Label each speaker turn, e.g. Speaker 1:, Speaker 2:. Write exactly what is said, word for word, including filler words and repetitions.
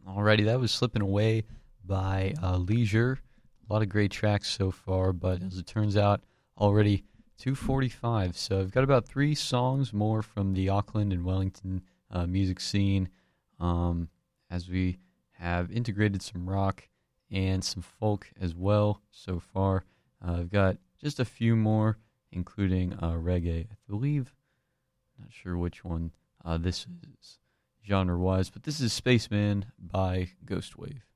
Speaker 1: Alrighty, that was Slipping Away by uh, Leisure. A lot of great tracks so far, but as it turns out, already two forty-five. So I've got about three songs more from the Auckland and Wellington uh, music scene, um, as we have integrated some rock and some folk as well so far. Uh, I've got just a few more, including uh, reggae. I believe, not sure which one uh, this is genre-wise, but this is Spaceman by Ghostwave.